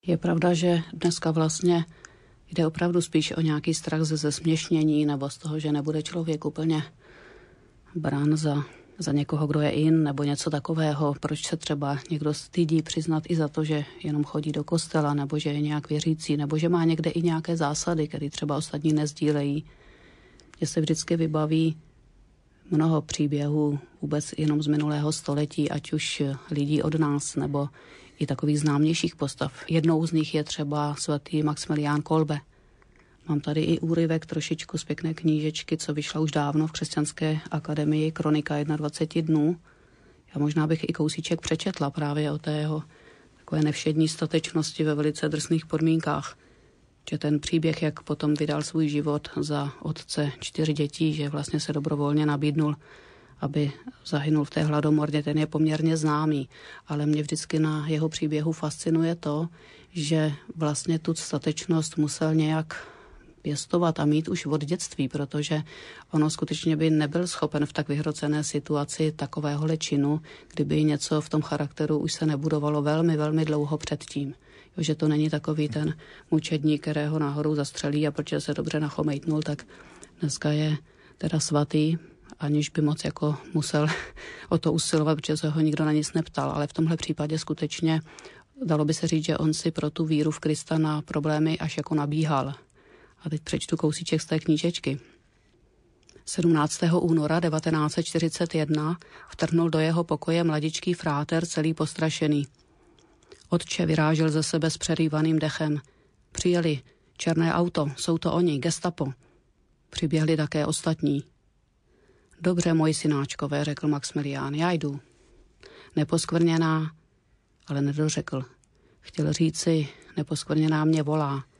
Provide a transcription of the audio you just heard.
Je pravda, že dneska vlastně jde opravdu spíš o nějaký strach ze zesměšnění nebo z toho, že nebude člověk úplně brán za někoho, kdo je in, nebo něco takového, proč se třeba někdo stydí přiznat i za to, že jenom chodí do kostela, nebo že je nějak věřící, nebo že má někde i nějaké zásady, které třeba ostatní nezdílejí. Mně se vždycky vybaví mnoho příběhů vůbec jenom z minulého století, ať už lidí od nás, nebo i takových známějších postav. Jednou z nich je třeba svatý Maximilián Kolbe. Mám tady i úryvek trošičku z pěkné knížečky, co vyšla už dávno v Křesťanské akademii, Kronika 21 dnů. Já možná bych i kousíček přečetla právě o té jeho takové nevšední statečnosti ve velice drsných podmínkách. Že ten příběh, jak potom vydal svůj život za otce 4 dětí, že vlastně se dobrovolně nabídnul, aby zahynul v té hladomorně, ten je poměrně známý. Ale mě vždycky na jeho příběhu fascinuje to, že vlastně tu statečnost musel nějak pěstovat a mít už od dětství, protože ono skutečně by nebyl schopen v tak vyhrocené situaci takovéhohle činu, kdyby něco v tom charakteru už se nebudovalo velmi, velmi dlouho předtím. Jo, že to není takový ten mučedník, kterého nahoru zastřelí a protože se dobře nachomejtnul, tak dneska je teda svatý, aniž by moc jako musel o to usilovat, protože se ho nikdo na nic neptal. Ale v tomhle případě skutečně dalo by se říct, že on si pro tu víru v Krista na problémy až jako nabíhal. A teď přečtu kousíček z té knížečky. 17. února 1941 vtrhnul do jeho pokoje mladičký fráter celý postrašený. Otče, vyrážel ze sebe s přerývaným dechem. Přijeli, černé auto, jsou to oni, gestapo. Přiběhli také ostatní. Dobře, moji synáčkové, řekl Maximilián, já jdu. Neposkvrněná, ale nedořekl. Chtěl říci, neposkvrněná mě volá.